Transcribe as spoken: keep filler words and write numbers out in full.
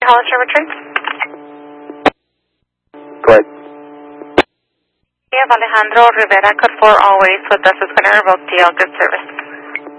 Hollister Retreat. Go ahead. We have Alejandro Rivera, code four always with us. Is going to revoke D L. Good service.